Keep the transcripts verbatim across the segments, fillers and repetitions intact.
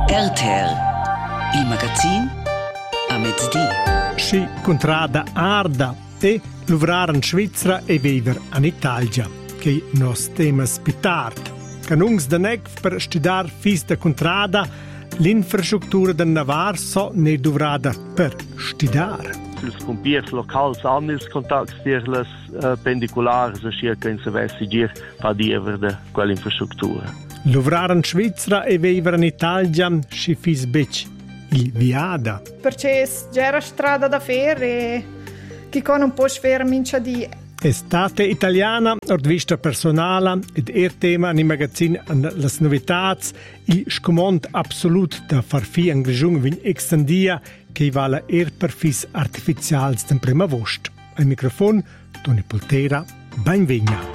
R T R, il magazin a mezzodì. Si contrada arda e lavorare in Svizzera e vivere in Italia, che è nos tema spitart. Canungs da nec per studiare fis da contrada, l'infrastruttura del Navar so ne dovrada per studiare. Els pompiers locals hanno il contatto per le uh, pendicolari, se circa in savessi gir fa diever de quell'infrastruttura. Lavorare in Svizzera e vivere in Italia si fis bec il viada. Perché c'era strada da fare e che con un po' sfera mincia di. Estate italiana, ordvista personale ed er tema in magazin las novitats, il scomont absolut da farfi in Grigiung vin extendia che vala er per fis artificials den prima vost. Al microfon, Toni Poltera, benvegna.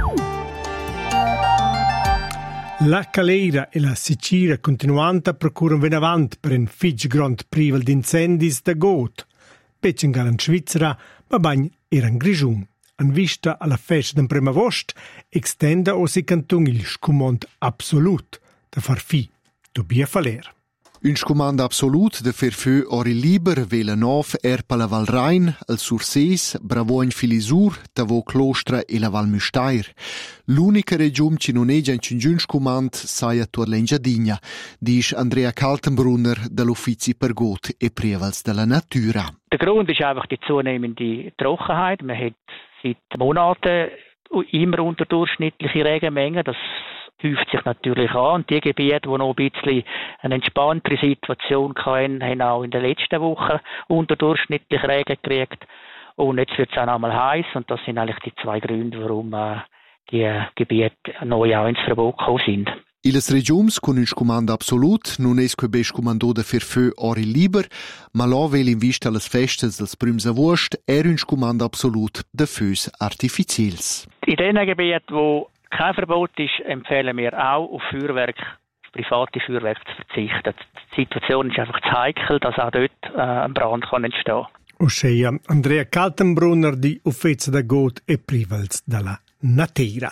La Calera e la Sicilia continuanta procurano ben avanti per un fig grand privel d'incendis da Got. Pecengal in Svizzera, ma bagn era in Grigiung. In vista alla festa del prima vost, extenda o si cantun il scumont absolut da far fi, dobia faler. Un scumand absolut de fer fö ori liber vela nov er pa la Val Rhein, al Sursees, Bravoin Filisur, Tavo Clostra e la Val Müstair. L'unica region ci non è già in cingiun scumand saia tuor l'Engiadigna, dice Andrea Kaltenbrunner dall'Uffizi per Got e Prevals della Natura. Der Grund ist einfach die zunehmende Trockenheit. Man hat seit Monaten immer unterdurchschnittliche Regenmengen. Das häuft sich natürlich an. Und die Gebiete, die noch ein bisschen eine entspanntere Situation hatten, haben auch in den letzten Wochen unterdurchschnittlich Regen gekriegt. Und jetzt wird es auch nochmal heiß. Und das sind eigentlich die zwei Gründe, warum äh, die Gebiete neu auch ins Verbot gekommen sind. Iles regiums con un scumand absolut non es que besch comando da fer fö ori liber, ma lo vel in vista las festas dels prims agost er un scumand absolut da fös artificiels. In den Gebieten, wo kein Verbot ist, empfehlen wir auch auf Feuerwerk, auf private Feuerwerk zu verzichten. Die Situation ist einfach zu heikel, dass auch dort äh, ein Brand kann entstehen. Ossia Andrea Kaltenbrunner di Uffezza da Got e Privals dalla Natura.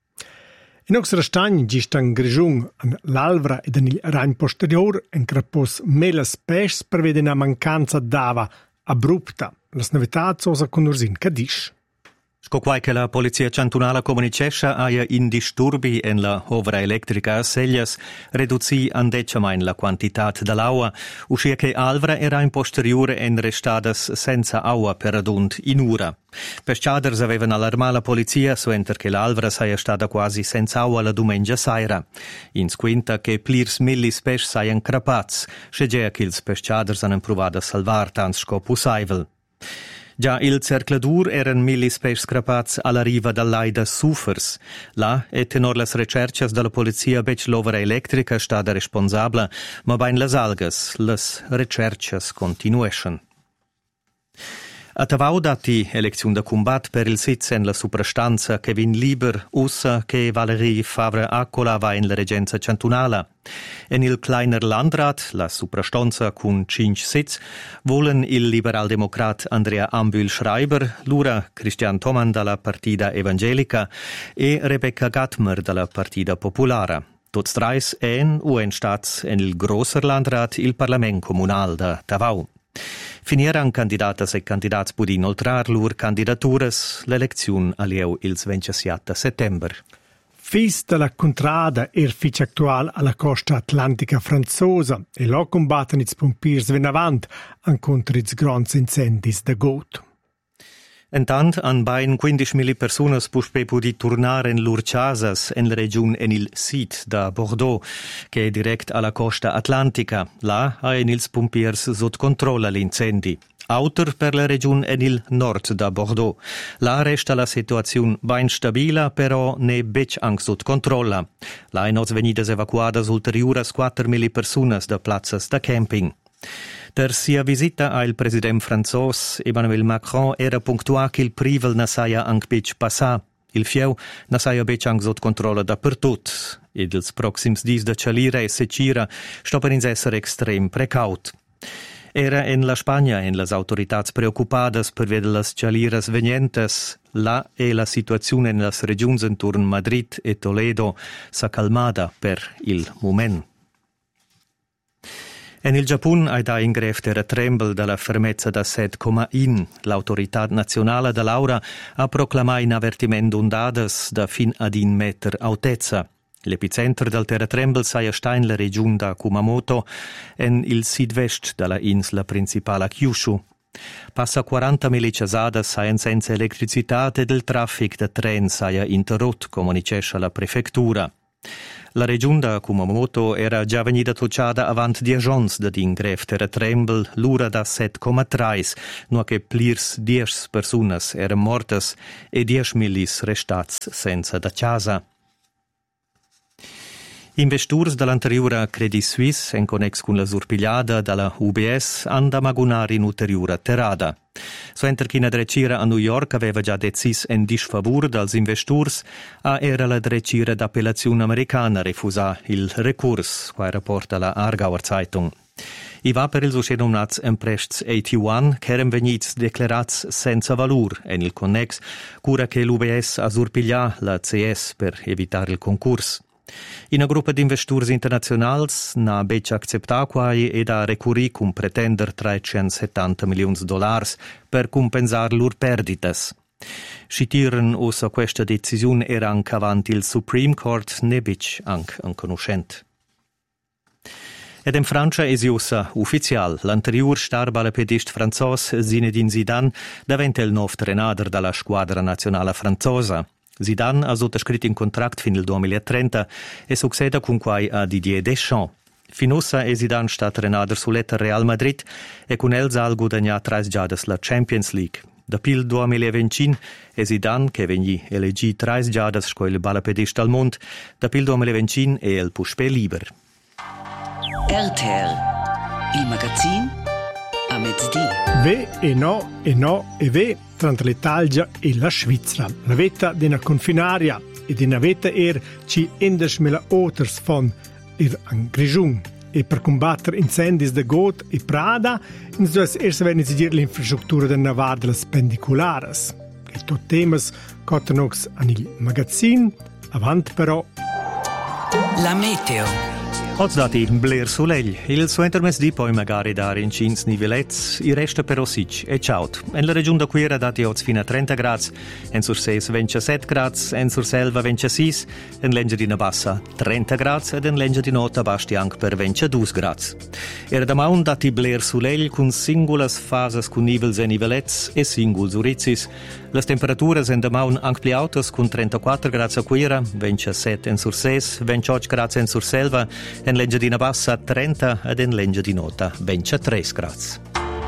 In nostra stagna gistan in Grigiung, an l'Alvra ed nel Rhein posterior, en crapos melas pes prevede una mancanza d'ava abrupta. Las novitats osa con ursin cadisch. Scoquai che la Polizia Cantonala comunicescha aia in disturbi en la ovra elettrica a Sellas reduzi andecciamain la quantitat dall'aua, uscia che Alvra era in posteriore en restadas senza aua per adunt in ura. Pesciaders avevan allarma la polizia suenter che l'Alvra saia stata quasi senza aua la domenica saira. In squinta che plirs millis pes saian crapats, scegea che ils pesciaders han provado a salvar tans sco possibel. Già il cercladur eran millis pes crapats alla riva dall'Aida Sufers. Là, e tenor las recercias dalla polizia bec l'ovra elettrica stada responsabla, ma bain las algas, las recercias continueschen. A tavau dati eleziun da combat per il sitz en la suprastanza che vin liber ussa che Valerie Favre-Accola va in la regenza cantonala. En il kleiner Landrat, la suprastanza cun cinc sitz, volen il liberal-democrat Andrea Ambühl-Schreiber, l'ura Christian Thoman dalla Partida Evangelica e Rebecca Gattmer dalla Partida Populara. Tots trais en u en stats en il grosser Landrat il Parlament Comunal da Tavau. Finieran candidatas e candidats pudi inoltrar lur candidaturas l'eleziun alieu il ventisette settember. Fis della contrada er fic actual alla costa atlantica franzosa e lo combatten ils pompiers ven avant an contra ils grands incendis da Got. Entant an bain quindicimila personas puspe pudi turnar en lur casas en la region en il Sid da Bordeaux, che è direct alla costa atlantica. Là ha en ils pompiers sot controlla l'incendi. Auter per la region en il nord da Bordeaux. Là resta la situazione bain stabila, però ne bec anche sot controlla. Là en os venidas evacuadas ulteriuras quattromila personas da plazzas da camping. Der sia visita al president franzos Emmanuel Macron era punctua che il privel na saia anche bec passà. Il fieu na saia bec anche sot controlla dappertut. Ed ils proxims dis da cialira e secira stoppen ins esser extrem precaut. Era en la Spagna en las autoritats preoccupadas per veder las cialiras venientes. Là e la situazione en las regions enturn Madrid e Toledo s'ha calmada per il moment. En il Giappun ha da ingref der tremble dalla fermezza da set coma in. L'autorità nazionale da Laura ha proclamato in avvertimento ondades da fin ad in meter altezza. L'epicentro del terratremble saia sta in la regione da Kumamoto en il sud-vest della insula principale Kyushu. Passa quaranta miliciasades saien senza elettricità ed il traffic de tren saia interrotto, comunicesce la prefettura. La regione da Kumamoto era già venuta tocciata avant dieci giorni dall'ingref terratremble, l'ura da set coma tre, no che plirs dieci persone erano morte e dieci millis restats senza da casa. Investitors dall'anteriore Credit Suisse, in connex con la surpigliata dalla U B S, hanno da magunare in ulteriore terrada. Suenter che la drecira a New York aveva già deciso in disfavore dals investitors, a era la drecira d'appellazione americana refusa il recurs, qua rapporta la Aargauer Zeitung. I va per il so denominats emprests ottantuno che erano venuti declarati senza valore in il connex, cura che l'U B S ha surpigliato la C S per evitare il concorso. In una gruppa di investitori internazionali ha beccia accettato quai ed ha recurri con pretender trecentosettanta milioni di dollari per compensare loro perdite. Scitiren ossa questa decisione era anche avanti il Supreme Court nebic anche un conoscente. Ed in Francia è ossa ufficiale. L'anterior star balapedist francese Zinedine Zidane diventa il nuovo trenador della squadra nazionale francese. Zidane ha sottoscritto un contratto fino al duemilatrenta e succede con quai a Didier Deschamps. Finossa è Zidane stato trenador sull'Eta Real Madrid e con el ha guadagnato tre giades la Champions League. Da pil duemilaventi è Zidane che vegni elegì tre giades scoil balapedista al mondo, da pil duemilaventi è il puspè liber. R T L, il magazin a mezzodì. Ve e no e no e ve tra l'Italia e la Svizzera. La vetta di una confinaria e di una vetta er ci endesmela oters von ir an Grigiun. E per combattere incendi de Got e Prada, in sois erst werden sie dir l'infrastruttura de navar de las pendiculares. E tot temas cottanox an il magazin, avant però la meteo. Oggi dati bler solegl, il suo intermesdì poi magari dare in cins nivelets, i resta però sic e ciaut. En la regione da Quera dati oggi fino a trenta gradi, en sur seis ventisette gradi, en sur selva ventisei, en l'Engiadina Bassa trenta gradi ed en l'Engiadina Nota basti anche per ventidue gradi. Era da maun dati bler solegl con singulas fases con nivels e nivelets e singuls urizis. Le temperature sind da maun anche pli autas con trentaquattro gradi a Quera, ventisette en sur seis, ventotto gradi en sur selva, en l'Engiadina Bassa trenta ed en l'Engiadina Nota ventitré gradi.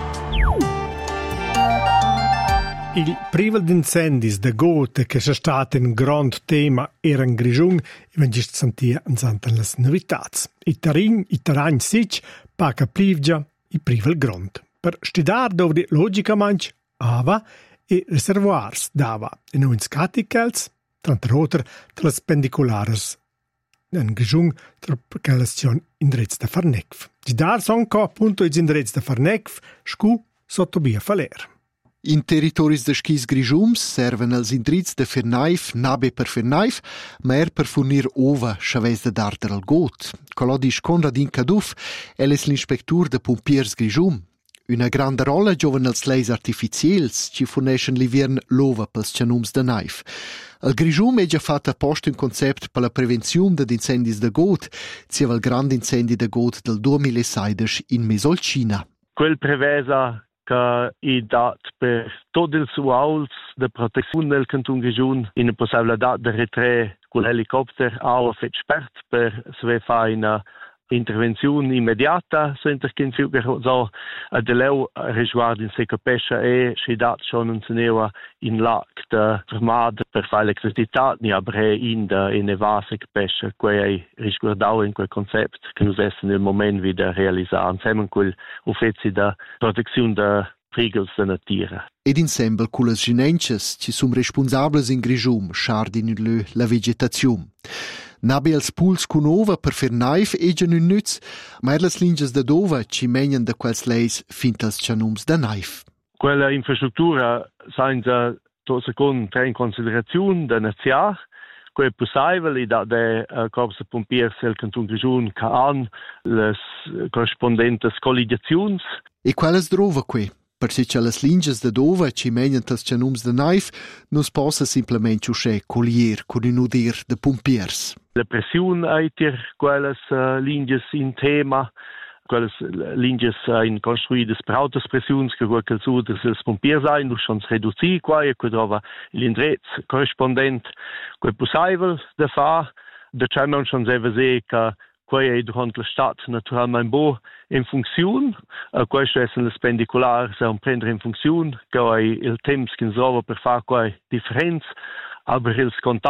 Il privel d'incendis de Got che c'è stato un grande tema era in Grigiun e ben gist sentia in santan las novitats. I terrain, i terrain sic, paca plivgia, i privel grond. Per stidar dovri logicamente ava e reservoirs dava e non in scaticels, tant roter tra las pendiculares in Grigiun tra calestion indrezz da Farnecf. Di dar son co appunto iz indrezz da Farnecf, scu sotto via Faler. In territoris de skis Grigiums serven els indrizz de Fernaif, nabe per Fernaif, ma er per fornir ova chaves de darter al got. Colodis Conradin Caduf, el es l'inspectur de Pompiers Grigium. Una grande rolla gioven els leis artificiels, ci forneschen l'ivern l'ova pels cianums de naif. Al Grigium è già fatto apposta un concept per la prevenzione di incendis de got, sia il grande incendi de got del duemilasedici in Mesolcina. Quel prevesa che i dat per tot il suo auls de protezione del canton Grigiun in una possibilità di retire con l'elicottero auch fet spert per sve fa una intervenzione immediata senza che si so a deleu riguardo in seca pesca e si dat schon un seneva in lac de fermata per fare elettricità ni abre in de in evase pesca quei riguardau in quel concept che nos essen nel moment wieder realizzare insieme quel uffizi da protezione da frigels da natura. Ed insieme con le ginences ci sono responsabili in Grigium, schardin la vegetazione. Nabe els puls con ova per fer naif egen un nütz, ma er les linges de dova ci menien de quels leis fint als cianums de naif. Quella infrastruttura senza to second tre in considerazione da naziar, che è possibile, da de uh, Corps Pompiers del Canton Grigiun che hanno le corrispondenti colligazioni. E quelles drova qui? Perché c'è le linge da dove ci menano tas canums de naif, non si possa semplicemente uscire collier con un udir de pompiers. La pressione è quelle uh, linge in tema, quelle linge in costruite per altre pressioni che quel su des pompiers ein, du schon reduzi qua e che trova l'indrezzo corrispondente, che è possibile da fare, da c'è non schon selber se che Quei è durante la Stadt naturalmente bo in funzione, uh, questo è le spendicolari se prendere in funzione, che è il tempo che si trova per fare quei differenze, aber il contatto